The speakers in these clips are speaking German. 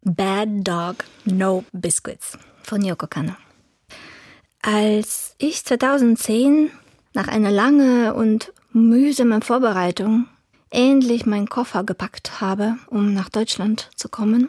Bad Dog, No Biscuits von Yoko Kanno. Als ich 2010 nach einer langen und mühsamen Vorbereitung endlich meinen Koffer gepackt habe, um nach Deutschland zu kommen,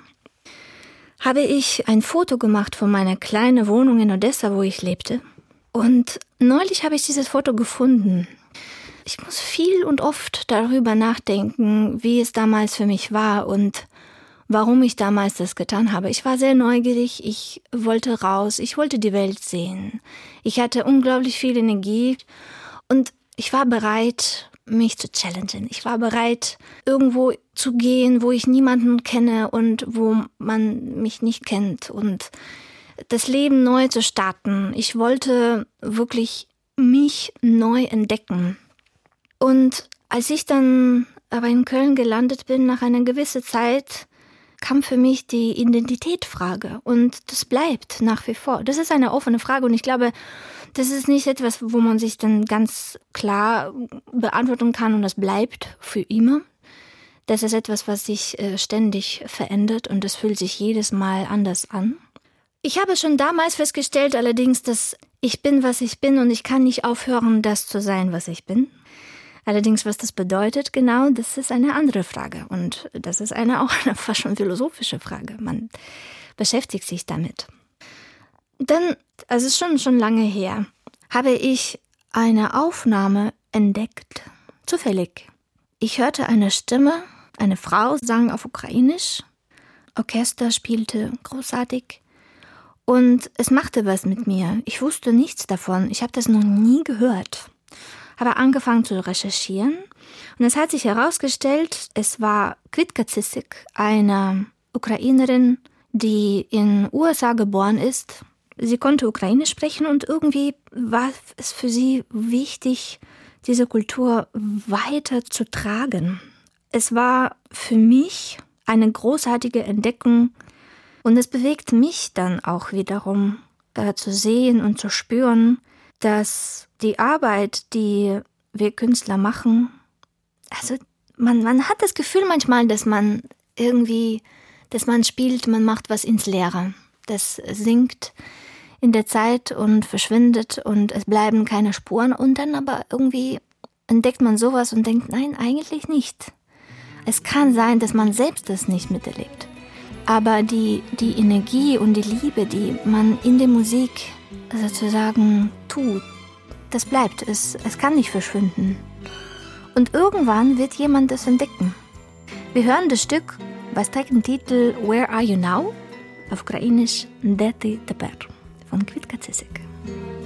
habe ich ein Foto gemacht von meiner kleinen Wohnung in Odessa, wo ich lebte. Und neulich habe ich dieses Foto gefunden. Ich muss viel und oft darüber nachdenken, wie es damals für mich war und warum ich damals das getan habe. Ich war sehr neugierig, ich wollte raus, ich wollte die Welt sehen. Ich hatte unglaublich viel Energie und ich war bereit, mich zu challengen. Ich war bereit, irgendwo zu gehen, wo ich niemanden kenne und wo man mich nicht kennt und das Leben neu zu starten. Ich wollte wirklich mich neu entdecken. Und als ich dann aber in Köln gelandet bin, nach einer gewissen Zeit, kam für mich die Identitätsfrage und das bleibt nach wie vor. Das ist eine offene Frage und ich glaube, das ist nicht etwas, wo man sich dann ganz klar beantworten kann und das bleibt für immer. Das ist etwas, was sich ständig verändert und das fühlt sich jedes Mal anders an. Ich habe schon damals festgestellt allerdings, dass ich bin, was ich bin und ich kann nicht aufhören, das zu sein, was ich bin. Allerdings, was das bedeutet, genau, das ist eine andere Frage. Und das ist auch eine fast schon philosophische Frage. Man beschäftigt sich damit. Dann, also schon lange her, habe ich eine Aufnahme entdeckt. Zufällig. Ich hörte eine Stimme, eine Frau sang auf Ukrainisch. Orchester spielte großartig. Und es machte was mit mir. Ich wusste nichts davon. Ich habe das noch nie gehört. Habe angefangen zu recherchieren und es hat sich herausgestellt, es war Kwitka Cisyk, eine Ukrainerin, die in den USA geboren ist. Sie konnte Ukrainisch sprechen und irgendwie war es für sie wichtig, diese Kultur weiter zu tragen. Es war für mich eine großartige Entdeckung und es bewegt mich dann auch wiederum zu sehen und zu spüren, dass die Arbeit, die wir Künstler machen, also man hat das Gefühl manchmal, dass man spielt, man macht was ins Leere. Das sinkt in der Zeit und verschwindet und es bleiben keine Spuren und dann aber irgendwie entdeckt man sowas und denkt, nein, eigentlich nicht. Es kann sein, dass man selbst das nicht miterlebt. Aber die Energie und die Liebe, die man in der Musik sozusagen tut, das bleibt. Es kann nicht verschwinden. Und irgendwann wird jemand das entdecken. Wir hören das Stück, was trägt den Titel Where Are You Now? Auf Ukrainisch Де ти тепер von Kwitka Cisyk.